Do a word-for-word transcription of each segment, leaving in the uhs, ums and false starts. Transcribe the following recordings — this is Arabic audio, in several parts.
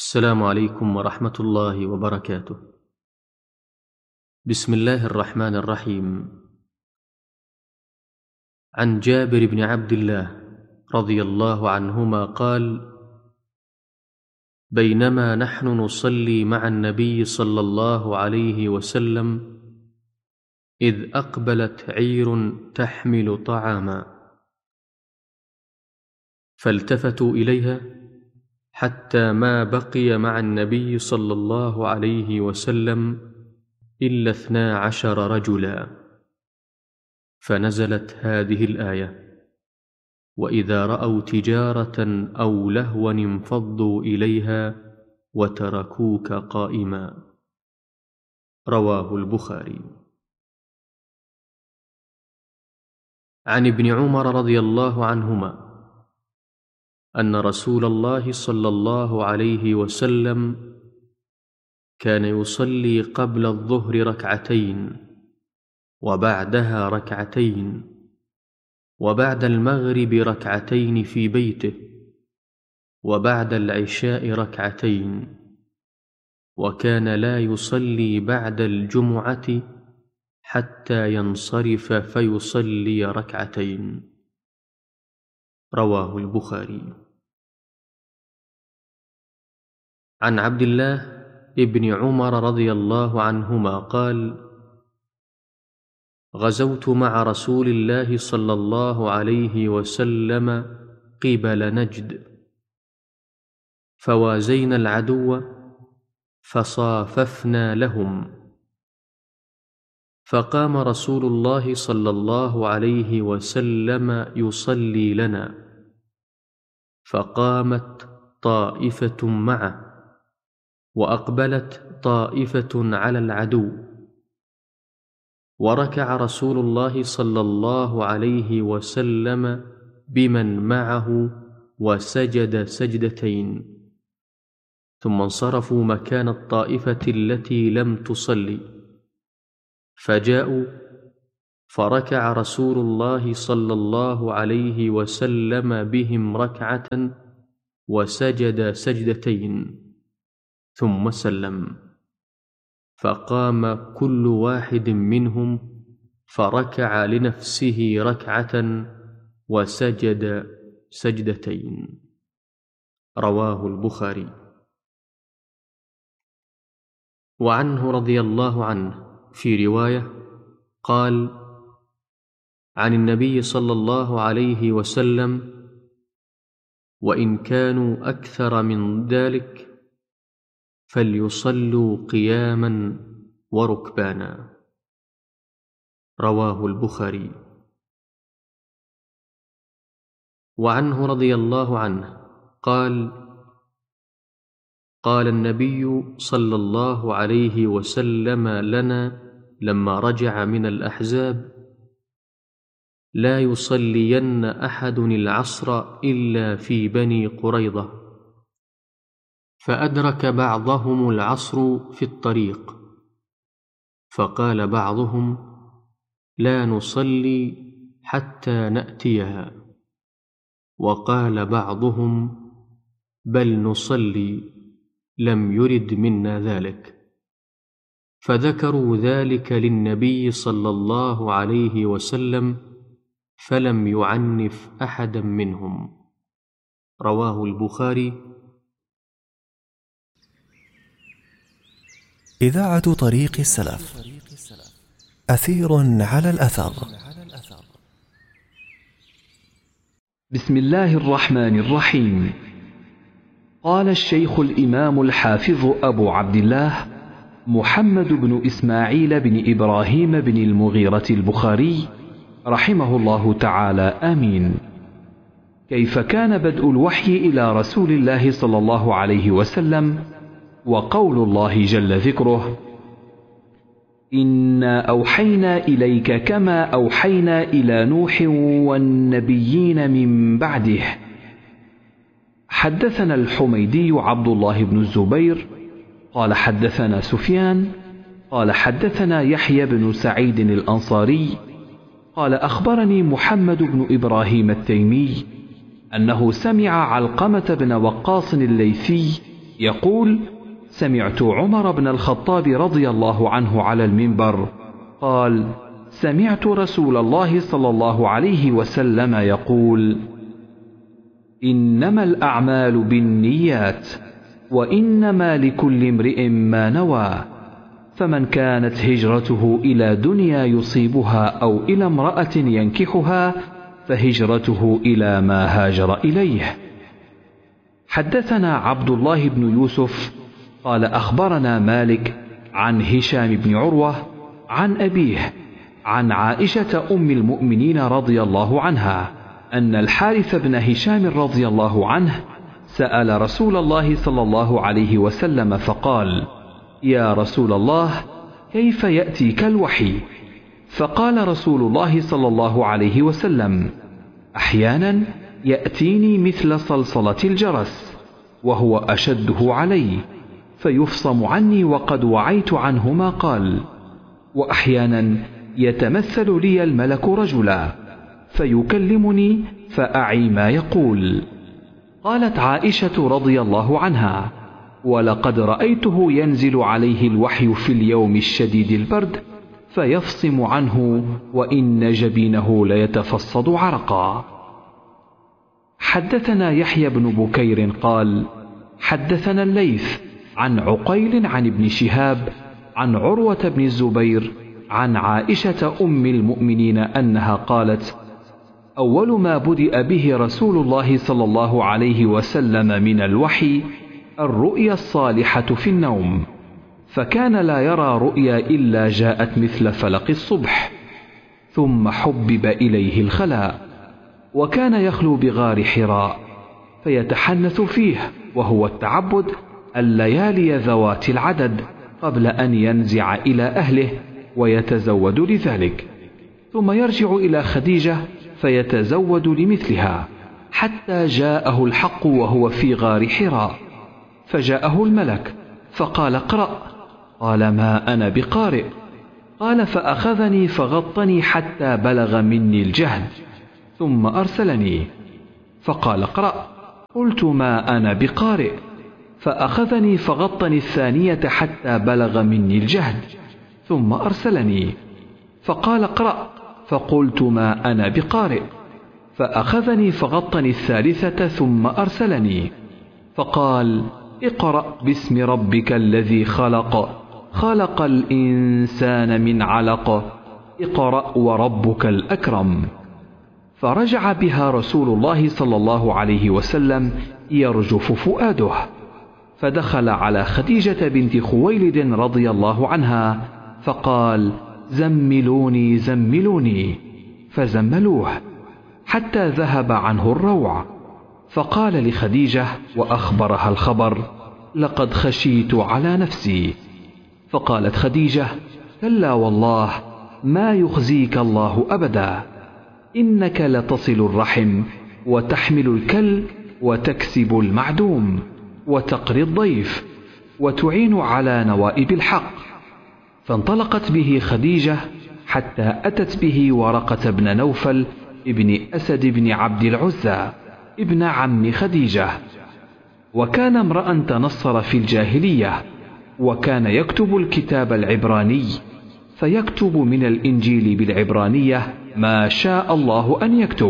السلام عليكم ورحمة الله وبركاته. بسم الله الرحمن الرحيم. عن جابر بن عبد الله رضي الله عنهما قال: بينما نحن نصلي مع النبي صلى الله عليه وسلم إذ أقبلت عير تحمل طعاما، فالتفتوا إليها حتى ما بقي مع النبي صلى الله عليه وسلم إلا اثنا عشر رجلا، فنزلت هذه الآية: وإذا رأوا تجارة أو لهوا انفضوا إليها وتركوك قائما. رواه البخاري. عن ابن عمر رضي الله عنهما أن رسول الله صلى الله عليه وسلم كان يصلي قبل الظهر ركعتين، وبعدها ركعتين، وبعد المغرب ركعتين في بيته، وبعد العشاء ركعتين، وكان لا يصلي بعد الجمعة حتى ينصرف فيصلي ركعتين. رواه البخاري. عن عبد الله ابن عمر رضي الله عنهما قال: غزوت مع رسول الله صلى الله عليه وسلم قبل نجد، فوازينا العدو فصاففنا لهم، فقام رسول الله صلى الله عليه وسلم يصلي لنا، فقامت طائفة معه، وأقبلت طائفة على العدو، وركع رسول الله صلى الله عليه وسلم بمن معه وسجد سجدتين، ثم انصرفوا مكان الطائفة التي لم تصلي، فجاءوا فركع رسول الله صلى الله عليه وسلم بهم ركعة وسجد سجدتين ثم سلم، فقام كل واحد منهم فركع لنفسه ركعة وسجد سجدتين. رواه البخاري. وعنه رضي الله عنه في رواية قال: عن النبي صلى الله عليه وسلم: وإن كانوا أكثر من ذلك فليصلوا قياما وركبانا. رواه البخاري. وعنه رضي الله عنه قال: قال النبي صلى الله عليه وسلم لنا لما رجع من الأحزاب: لا يصلين أحد العصر إلا في بني قريظة. فأدرك بعضهم العصر في الطريق، فقال بعضهم: لا نصلي حتى نأتيها، وقال بعضهم: بل نصلي، لم يرد منا ذلك. فذكروا ذلك للنبي صلى الله عليه وسلم، فلم يعنف أحدا منهم. رواه البخاري. إذاعة طريق السلف، أثير على الأثر. بسم الله الرحمن الرحيم. قال الشيخ الإمام الحافظ أبو عبد الله محمد بن إسماعيل بن إبراهيم بن المغيرة البخاري رحمه الله تعالى: آمين. كيف كان بدء الوحي إلى رسول الله صلى الله عليه وسلم، وقول الله جل ذكره: إنا أوحينا إليك كما أوحينا إلى نوح والنبيين من بعده. حدثنا الحميدي عبد الله بن الزبير قال حدثنا سفيان قال حدثنا يحيى بن سعيد الأنصاري قال أخبرني محمد بن إبراهيم التيمي أنه سمع علقمة بن وقاص الليثي يقول: سمعت عمر بن الخطاب رضي الله عنه على المنبر قال: سمعت رسول الله صلى الله عليه وسلم يقول: إنما الأعمال بالنيات وإنما لكل امرئ ما نوى، فمن كانت هجرته إلى دنيا يصيبها أو إلى امرأة ينكحها فهجرته إلى ما هاجر إليه. حدثنا عبد الله بن يوسف قال أخبرنا مالك عن هشام بن عروة عن أبيه عن عائشة أم المؤمنين رضي الله عنها أن الحارث بن هشام رضي الله عنه سأل رسول الله صلى الله عليه وسلم فقال: يا رسول الله، كيف يأتيك الوحي؟ فقال رسول الله صلى الله عليه وسلم: أحيانا يأتيني مثل صلصلة الجرس وهو أشده علي فيفصم عني وقد وعيت عنه ما قال، وأحيانا يتمثل لي الملك رجلا فيكلمني فأعي ما يقول. قالت عائشة رضي الله عنها: ولقد رأيته ينزل عليه الوحي في اليوم الشديد البرد فيفصم عنه وإن جبينه ليتفصد عرقا. حدثنا يحيى بن بكير قال: حدثنا الليث عن عقيل عن ابن شهاب عن عروة بن الزبير عن عائشة أم المؤمنين أنها قالت: أول ما بدأ به رسول الله صلى الله عليه وسلم من الوحي الرؤيا الصالحة في النوم، فكان لا يرى رؤيا إلا جاءت مثل فلق الصبح، ثم حبب إليه الخلاء، وكان يخلو بغار حراء فيتحنث فيه وهو التعبد الليالي ذوات العدد قبل أن ينزع إلى أهله ويتزود لذلك، ثم يرجع إلى خديجة فيتزود لمثلها حتى جاءه الحق وهو في غار حراء، فجاءه الملك فقال: اقرأ. قال: ما أنا بقارئ. قال: فأخذني فغطني حتى بلغ مني الجهد ثم أرسلني فقال: اقرأ. قلت: ما أنا بقارئ. فأخذني فغطني الثانية حتى بلغ مني الجهد ثم أرسلني فقال: اقرأ. فقلت: ما أنا بقارئ. فأخذني فغطني الثالثة ثم أرسلني فقال: اقرأ باسم ربك الذي خلق خلق الإنسان من علق اقرأ وربك الأكرم. فرجع بها رسول الله صلى الله عليه وسلم يرجف فؤاده، فدخل على خديجة بنت خويلد رضي الله عنها فقال: زملوني زملوني، فزملوه حتى ذهب عنه الروع، فقال لخديجة وأخبرها الخبر: لقد خشيت على نفسي. فقالت خديجة: كلا والله ما يخزيك الله أبدا، إنك لتصل الرحم وتحمل الكل وتكسب المعدوم وتقري الضيف وتعين على نوائب الحق. فانطلقت به خديجة حتى أتت به ورقة بن نوفل ابن أسد بن عبد العزى ابن عم خديجة، وكان امرأ تنصر في الجاهلية، وكان يكتب الكتاب العبراني، فيكتب من الإنجيل بالعبرانية ما شاء الله أن يكتب،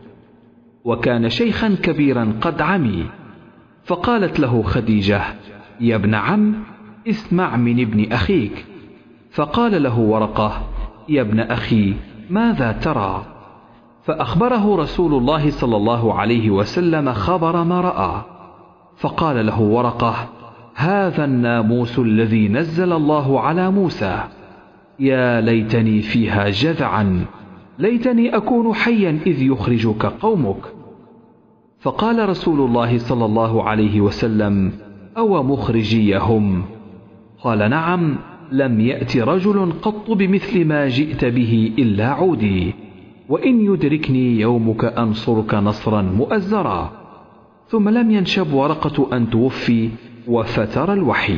وكان شيخا كبيرا قد عمي. فقالت له خديجة: يا ابن عم، اسمع من ابن أخيك. فقال له ورقة: يا ابن أخي، ماذا ترى؟ فأخبره رسول الله صلى الله عليه وسلم خبر ما رأى، فقال له ورقة: هذا الناموس الذي نزل الله على موسى، يا ليتني فيها جذعا، ليتني أكون حيا إذ يخرجك قومك. فقال رسول الله صلى الله عليه وسلم: أو مخرجيهم؟ قال: نعم، لم يأت رجل قط بمثل ما جئت به إلا عودي، وإن يدركني يومك أنصرك نصرا مؤزرا. ثم لم ينشب ورقة أن توفي وفتر الوحي.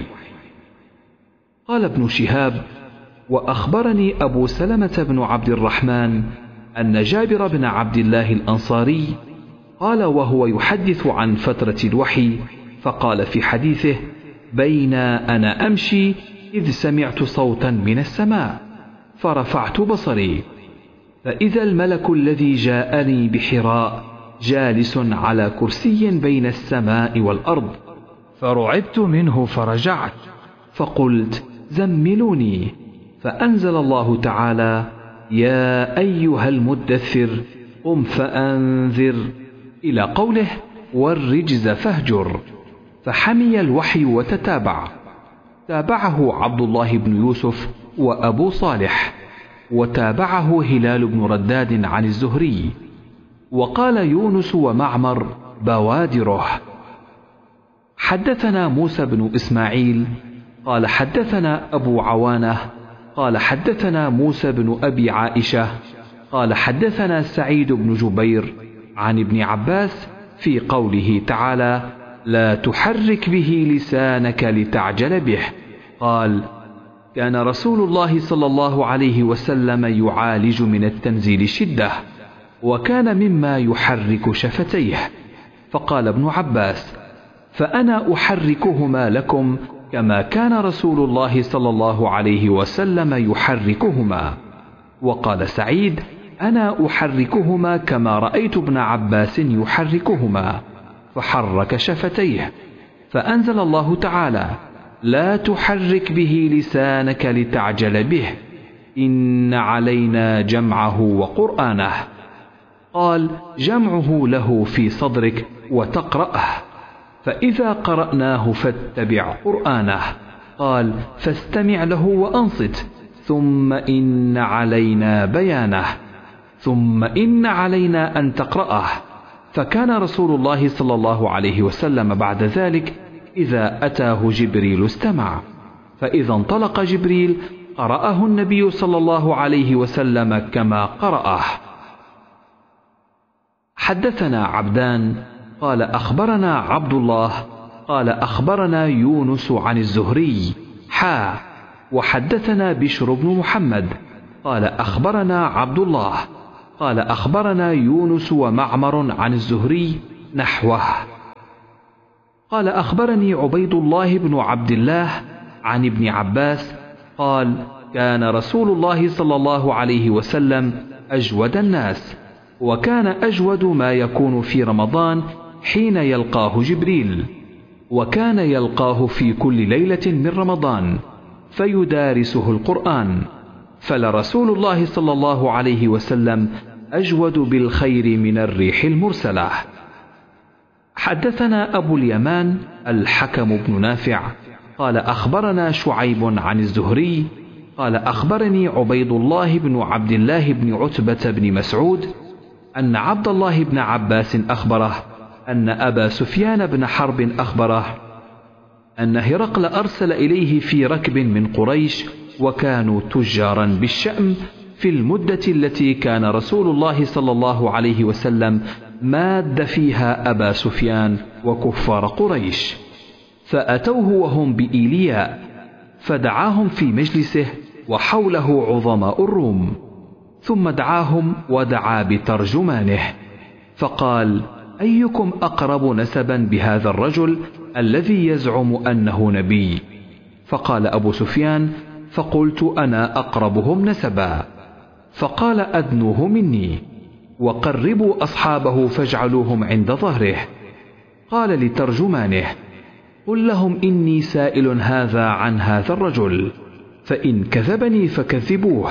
قال ابن شهاب: وأخبرني أبو سلمة بن عبد الرحمن أن جابر بن عبد الله الأنصاري قال وهو يحدث عن فترة الوحي: فقال في حديثه: بين أنا أمشي إذ سمعت صوتا من السماء فرفعت بصري فإذا الملك الذي جاءني بحراء جالس على كرسي بين السماء والأرض، فرعبت منه فرجعت فقلت: زملوني. فأنزل الله تعالى: يا أيها المدثر قم فأنذر، إلى قوله: والرجز فاهجر. فحمي الوحي وتتابع، تابعه عبد الله بن يوسف وأبو صالح، وتابعه هلال بن رداد عن الزهري، وقال يونس ومعمر بوادره. حدثنا موسى بن إسماعيل قال حدثنا أبو عوانة قال حدثنا موسى بن أبي عائشة قال حدثنا سعيد بن جبير عن ابن عباس في قوله تعالى: لا تحرك به لسانك لتعجل به. قال: كان رسول الله صلى الله عليه وسلم يعالج من التنزيل شدة، وكان مما يحرك شفتيه. فقال ابن عباس: فأنا أحركهما لكم كما كان رسول الله صلى الله عليه وسلم يحركهما. وقال سعيد: أنا أحركهما كما رأيت ابن عباس يحركهما، فحرك شفتيه. فأنزل الله تعالى: لا تحرك به لسانك لتعجل به، إن علينا جمعه وقرآنه. قال: جمعه له في صدرك وتقرأه، فإذا قرأناه فاتبع قرآنه. قال: فاستمع له وأنصت، ثم إن علينا بيانه، ثم إن علينا أن تقرأه. فكان رسول الله صلى الله عليه وسلم بعد ذلك إذا أتاه جبريل استمع، فإذا انطلق جبريل قرأه النبي صلى الله عليه وسلم كما قرأه. حدثنا عبدان قال أخبرنا عبد الله قال أخبرنا يونس عن الزهري حا وحدثنا بشر بن محمد قال أخبرنا عبد الله قال أخبرنا يونس ومعمر عن الزهري نحوه. قال أخبرني عبيد الله بن عبد الله عن ابن عباس قال: كان رسول الله صلى الله عليه وسلم أجود الناس، وكان أجود ما يكون في رمضان حين يلقاه جبريل، وكان يلقاه في كل ليلة من رمضان فيدارسه القرآن، فلرسول الله صلى الله عليه وسلم أجود بالخير من الريح المرسلة. حدثنا أبو اليمان الحكم بن نافع قال أخبرنا شعيب عن الزهري قال أخبرني عبيد الله بن عبد الله بن عتبة بن مسعود أن عبد الله بن عباس أخبره أن أبا سفيان بن حرب أخبره أن هرقل أرسل إليه في ركب من قريش، وكانوا تجارا بالشأم في المدة التي كان رسول الله صلى الله عليه وسلم ماد فيها أبا سفيان وكفار قريش، فأتوه وهم بإيلياء فدعاهم في مجلسه وحوله عظماء الروم، ثم دعاهم ودعا بترجمانه فقال: أيكم أقرب نسبا بهذا الرجل الذي يزعم أنه نبي؟ فقال أبو سفيان: فقلت أنا أقربهم نسبا. فقال: أدنوه مني وقربوا أصحابه فاجعلوهم عند ظهره. قال لترجمانه: قل لهم إني سائل هذا عن هذا الرجل، فإن كذبني فكذبوه،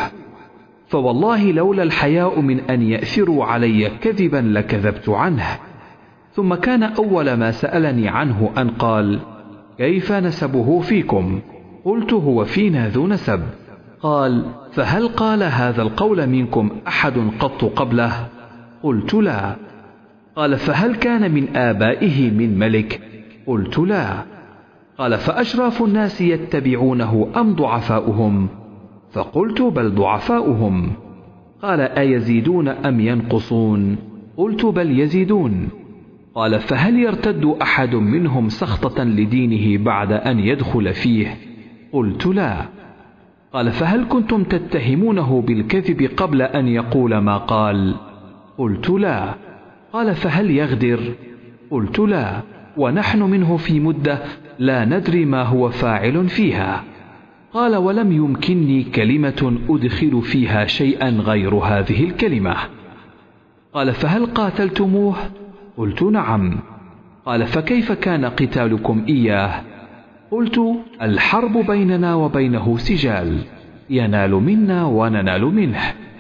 فوالله لولا الحياء من أن يأثروا علي كذبا لكذبت عنه. ثم كان أول ما سألني عنه أن قال: كيف نسبه فيكم؟ قلت: هو فينا ذو نسب. قال: فهل قال هذا القول منكم أحد قط قبله؟ قلت: لا. قال: فهل كان من آبائه من ملك؟ قلت: لا. قال: فأشراف الناس يتبعونه أم ضعفاؤهم؟ فقلت: بل ضعفاؤهم. قال: أيزيدون أم ينقصون؟ قلت: بل يزيدون. قال: فهل يرتد أحد منهم سخطة لدينه بعد أن يدخل فيه؟ قلت: لا. قال: فهل كنتم تتهمونه بالكذب قبل أن يقول ما قال؟ قلت: لا. قال: فهل يغدر؟ قلت: لا. ونحن منه في مدة لا ندري ما هو فاعل فيها. قال: ولم يمكنني كلمة أدخل فيها شيئا غير هذه الكلمة. قال: فهل قاتلتموه؟ قلت: نعم. قال: فكيف كان قتالكم إياه؟ قلت: الحرب بيننا وبينه سجال، ينال منا وننال منه.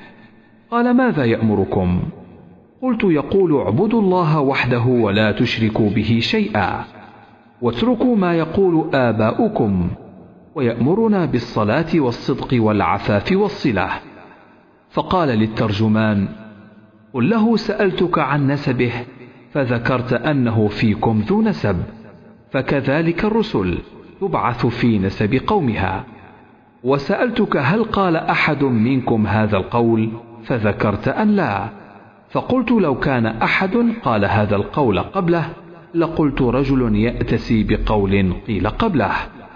قال: ماذا يأمركم؟ قلت: يقول: اعبدوا الله وحده ولا تشركوا به شيئا، واتركوا ما يقول آباؤكم، ويأمرنا بالصلاة والصدق والعفاف والصلة. فقال للترجمان: قل له: سألتك عن نسبه فذكرت أنه فيكم ذو نسب، فكذلك الرسل تبعث في نسب قومها. وسألتك: هل قال أحد منكم هذا القول؟ فذكرت أن لا. فقلت: لو كان أحد قال هذا القول قبله لقلت رجل يأتسي بقول قيل قبله.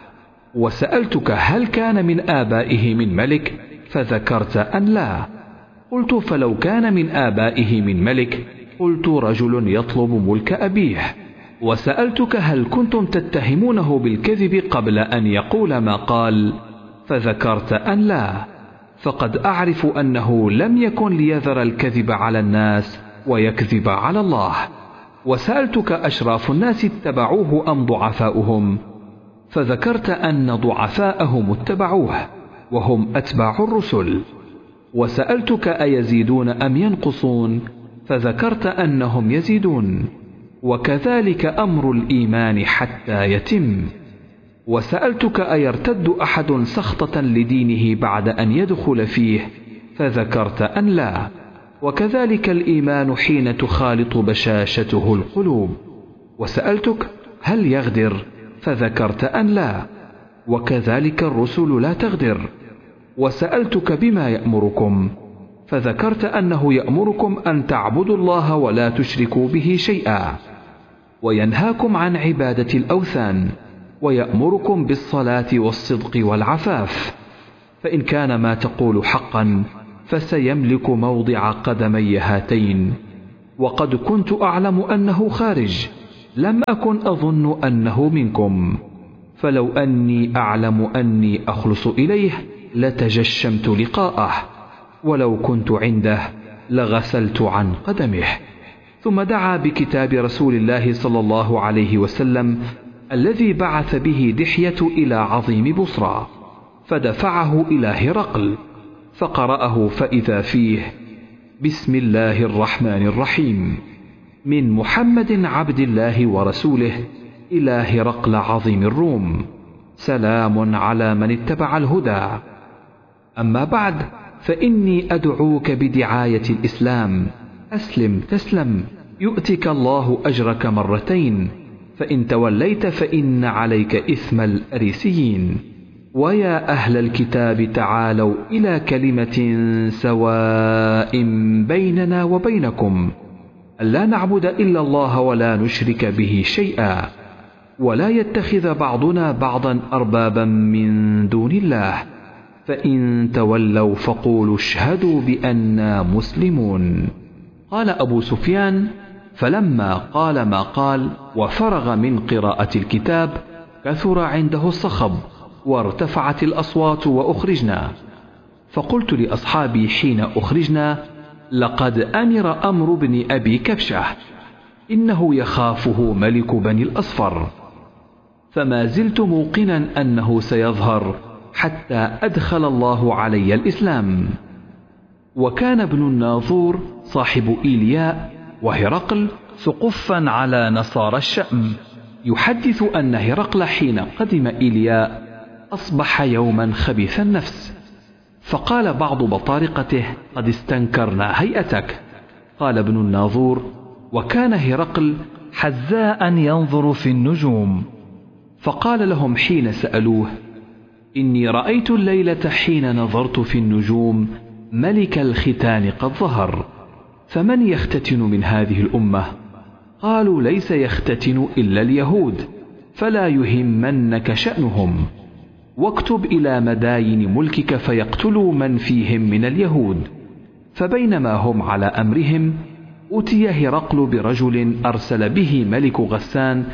وسألتك: هل كان من آبائه من ملك؟ فذكرت أن لا. قلت: فلو كان من آبائه من ملك قلت رجل يطلب ملك أبيه. وسألتك: هل كنتم تتهمونه بالكذب قبل أن يقول ما قال؟ فذكرت أن لا، فقد أعرف أنه لم يكن ليذر الكذب على الناس ويكذب على الله. وسألتك: أشراف الناس اتبعوه أم ضعفاؤهم؟ فذكرت أن ضعفاءهم اتبعوه وهم أتباع الرسل. وسألتك: أيزيدون أم ينقصون؟ فذكرت أنهم يزيدون، وكذلك أمر الإيمان حتى يتم. وسألتك: أيرتد أحد سخطة لدينه بعد أن يدخل فيه؟ فذكرت أن لا، وكذلك الإيمان حين تخالط بشاشته القلوب. وسألتك: هل يغدر؟ فذكرت أن لا، وكذلك الرسل لا تغدر. وسألتك: بما يأمركم؟ فذكرت أنه يأمركم أن تعبدوا الله ولا تشركوا به شيئا، وينهاكم عن عبادة الأوثان، ويأمركم بالصلاة والصدق والعفاف. فإن كان ما تقول حقا فسيملك موضع قدمي هاتين، وقد كنت أعلم أنه خارج، لم أكن أظن أنه منكم، فلو أني أعلم أني أخلص إليه لتجشمت لقاءه، ولو كنت عنده لغسلت عن قدمه. ثم دعا بكتاب رسول الله صلى الله عليه وسلم الذي بعث به دحية إلى عظيم بصرى، فدفعه إلى هرقل فقرأه، فإذا فيه: بسم الله الرحمن الرحيم، من محمد عبد الله ورسوله إلى هرقل عظيم الروم، سلام على من اتبع الهدى. أما بعد، فإني أدعوك بدعاية الإسلام، أسلم تسلم، يؤتك الله أجرك مرتين، فإن توليت فإن عليك إثم الأريسيين. ويا أهل الكتاب تعالوا إلى كلمة سواء بيننا وبينكم، ألا نعبد إلا الله ولا نشرك به شيئا، ولا يتخذ بعضنا بعضا أربابا من دون الله، فإن تولوا فقولوا اشهدوا بأننا مسلمون. قال أبو سفيان: فلما قال ما قال وفرغ من قراءة الكتاب كثر عنده الصخب وارتفعت الأصوات وأخرجنا. فقلت لأصحابي حين أخرجنا: لقد أمر أمر بن أبي كبشة، إنه يخافه ملك بني الأصفر، فما زلت موقنا أنه سيظهر حتى أدخل الله علي الإسلام. وكان ابن الناظور صاحب إيلياء وهرقل سقفا على نصارى الشأم، يحدث أن هرقل حين قدم إيلياء أصبح يوما خبيث النفس، فقال بعض بطارقته: قد استنكرنا هيئتك. قال ابن الناظور: وكان هرقل حذاء ينظر في النجوم، فقال لهم حين سألوه: إني رأيت الليلة حين نظرت في النجوم ملك الختان قد ظهر، فمن يختتن من هذه الأمة؟ قالوا: ليس يختتن إلا اليهود، فلا يهمنك شأنهم، واكتب إلى مداين ملكك فيقتلوا من فيهم من اليهود. فبينما هم على أمرهم أتي هرقل برجل أرسل به ملك غسان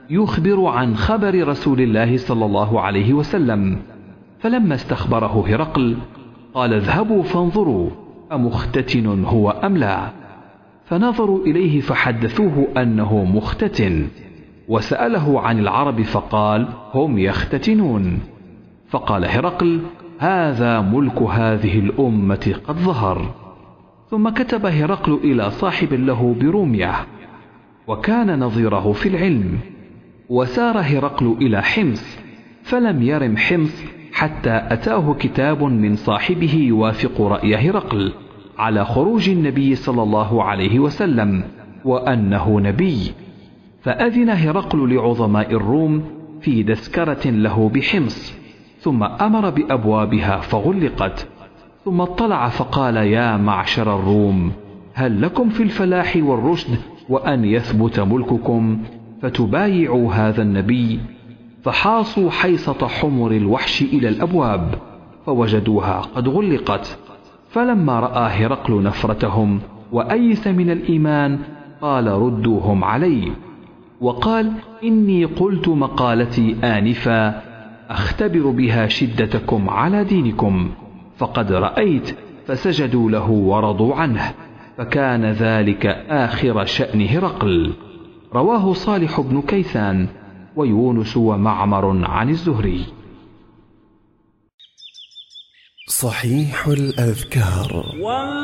يخبر عن خبر رسول الله صلى الله عليه وسلم. فلما استخبره هرقل قال اذهبوا فانظروا أمختتن هو أم لا. فنظروا إليه فحدثوه أنه مختتن، وسأله عن العرب فقال هم يختتنون. فقال هرقل هذا ملك هذه الأمة قد ظهر. ثم كتب هرقل إلى صاحب له برومية وكان نظيره في العلم. وسار هرقل إلى حمص فلم يرم حمص حتى أتاه كتاب من صاحبه يوافق رأي هرقل على خروج النبي صلى الله عليه وسلم وأنه نبي. فأذن هرقل لعظماء الروم في دسكرة له بحمص، ثم أمر بأبوابها فغلقت. ثم اطلع فقال يا معشر الروم هل لكم في الفلاح والرشد وأن يثبت ملككم فتبايعوا هذا النبي؟ فحاصوا حيصة حمر الوحش إلى الأبواب فوجدوها قد غلقت. فلما رأى هرقل نفرتهم وأيس من الإيمان قال ردوهم علي. وقال إني قلت مقالتي آنفا أختبر بها شدتكم على دينكم، فقد رأيت. فسجدوا له ورضوا عنه، فكان ذلك آخر شأن هرقل. رواه صالح بن كيسان ويونس ومعمر عن الزهري. صحيح الأذكار.